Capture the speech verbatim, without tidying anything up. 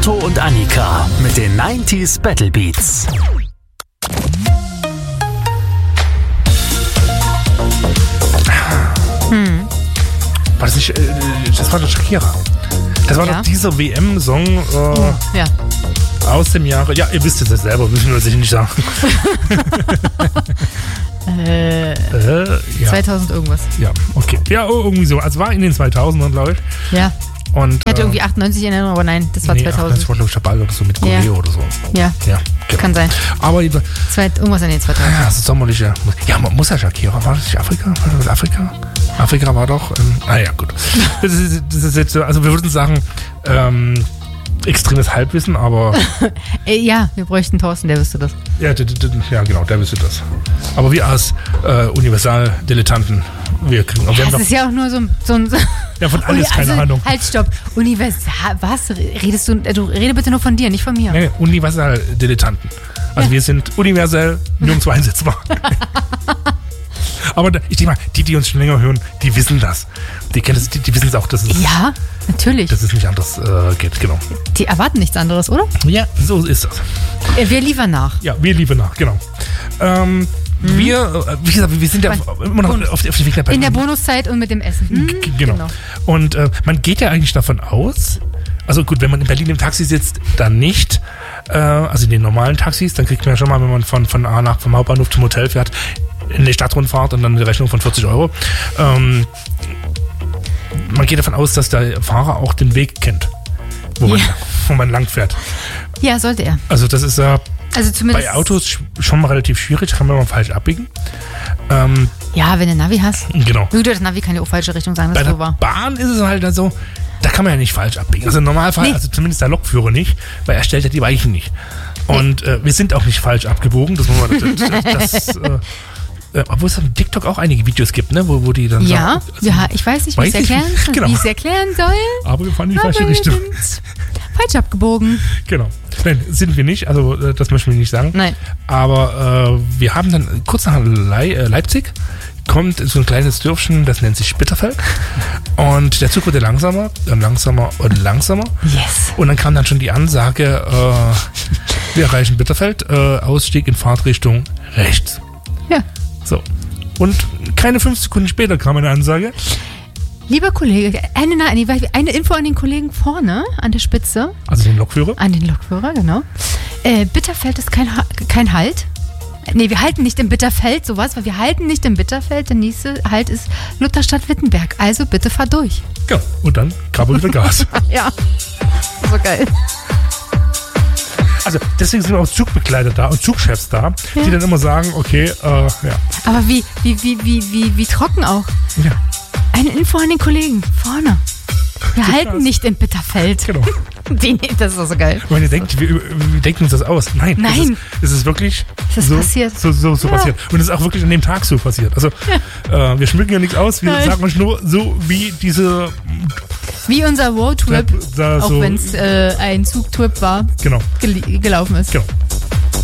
Otto und Annika mit den neunziger Battle Beats. Hm. War das nicht, äh, das war doch Shakira. Das war Ja. doch dieser W M-Song äh, Oh, ja. aus dem Jahre. Ja, ihr wisst es jetzt selber, müssen wir sicher nicht sagen. Äh, äh, ja. zweitausend irgendwas. Ja, okay. Ja, oh, irgendwie so. Also war in den zweitausendern, glaube ich. Ja. Und, Ich hatte äh, irgendwie achtundneunzig in Erinnerung, aber nein, das war nee, zweitausend. Das war, glaube ich, dabei oder so mit Ja. Choreo oder so. Ja, Ja, genau. kann sein. Aber die, Zweit, irgendwas in den zweitausend. ja, so sommerliche. Ja, man muss ja Shakira. War das nicht Afrika? War das Afrika? Afrika war doch. Ähm, ah ja, gut. Das ist, das ist jetzt so, also wir würden sagen, ähm, extremes Halbwissen, aber. Äh, ja, wir bräuchten Thorsten, der wüsste das. Ja, d- d- d- ja, genau, der wüsste das. Aber wir als äh, Universal-Dilettanten, wir kriegen. Wir Ja, haben das doch, ist ja auch nur so ein... So ein so ja, von alles keine also, Ahnung. Halt, stopp. Universal... Was? Redest du... äh, Du rede bitte nur von dir, nicht von mir. Nee, Universal-Dilettanten. Also Ja. wir sind universell nirgendwo einsetzbar. Aber da, ich denke mal, die, die uns schon länger hören, die wissen das. Die kennen das, die, die wissen es auch, dass es, Ja, natürlich. dass es nicht anders äh, geht. Genau. Die erwarten nichts anderes, oder? Ja, so ist das. Äh, Wir liefern nach. Ja, wir lieben nach, genau. Ähm, Wir, äh, wie gesagt, wir sind ja auf, immer noch auf, auf dem Weg der In der Bonuszeit und mit dem Essen. Hm, G- Genau. Und äh, man geht ja eigentlich davon aus, also gut, wenn man in Berlin im Taxi sitzt, dann nicht. Äh, also in den normalen Taxis, dann kriegt man ja schon mal, wenn man von, von A nach vom Hauptbahnhof zum Hotel fährt, eine Stadtrundfahrt und dann eine Rechnung von vierzig Euro. Ähm, man geht davon aus, dass der Fahrer auch den Weg kennt, wo, man, Ja. wo man lang fährt. Ja, sollte er. Also das ist ja Also zumindest... bei Autos sch- schon mal relativ schwierig, kann man mal falsch abbiegen. Ähm, Ja, wenn du Navi hast. genau. Gut, das Navi kann ja auch falsche Richtung sagen, Bei das der so war. Bahn ist es halt so, da kann man ja nicht falsch abbiegen. Also im Normalfall, Nee. also zumindest der Lokführer nicht, weil er stellt ja die Weichen nicht. Und äh, wir sind auch nicht falsch abgebogen. Das muss man, das, das, das, äh, äh, obwohl es auf TikTok auch einige Videos gibt, ne, wo, wo die dann Ja, sagen, also, ja, ich weiß nicht, wie weiß ich es ich erklären, nicht. Genau. wie ich es erklären soll. aber wir fahren in die Aber falsche wir Richtung. sind falsch abgebogen. Genau. Nein, sind wir nicht, also äh, das möchten wir nicht sagen. Nein. Aber äh, wir haben dann kurz nach Lei- äh, Leipzig kommt so ein kleines Dörfchen, das nennt sich Bitterfeld. Und der Zug wurde langsamer und langsamer und langsamer. Yes. Und dann kam dann schon die Ansage, äh, wir erreichen Bitterfeld, äh, Ausstieg in Fahrtrichtung rechts. Ja. So. Und keine fünf Sekunden später kam eine Ansage. Lieber Kollege, eine, eine, eine Info an den Kollegen vorne, an der Spitze, Also den Lokführer. an den Lokführer, genau. Äh, Bitterfeld ist kein, Ha- kein Halt. Nee, wir halten nicht im Bitterfeld, sowas, weil wir halten nicht im Bitterfeld. Der nächste Halt ist Lutherstadt Wittenberg. Also bitte fahr durch. Ja, und dann gab er wieder Gas. Ja. So geil. Also deswegen sind auch Zugbegleiter da und Zugchefs da, Ja. die dann immer sagen, okay, äh, ja. Aber wie, wie, wie, wie, wie, wie trocken auch. ja. Eine Info an den Kollegen, vorne. Wir Gib halten Gas. nicht im Bitterfeld. Genau. Die, das ist doch so geil. Und ihr denkt, wir, wir denken uns das aus. Nein, Nein. Es, ist, es ist wirklich Es ist so, passiert. so, so, so Ja. passiert. Und es ist auch wirklich an dem Tag so passiert. Also äh, wir schmücken ja nichts aus, wir Nein. sagen euch nur so, wie diese Wie unser Roadtrip, da auch so, wenn es äh, ein Zugtrip war, genau. gel gelaufen ist. Genau.